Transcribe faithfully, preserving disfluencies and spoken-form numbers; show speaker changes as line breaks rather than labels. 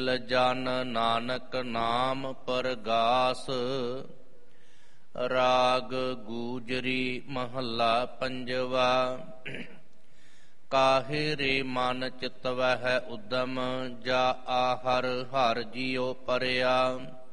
ਮਿਲ ਜਨ ਨਾਨਕ ਨਾਮ ਪਰਗਾਸ। ਰਾਗ ਗੂਜਰੀ ਮਹੱਲਾ ਪੰਜਵਾ। ਕਾਹੇ ਰੇ ਮਨ ਚਿਤਵਹਿ ਉਦਮ, ਜਾ ਆਹਰ ਹਰਿ ਜੀਉ ਪਰਿਆ।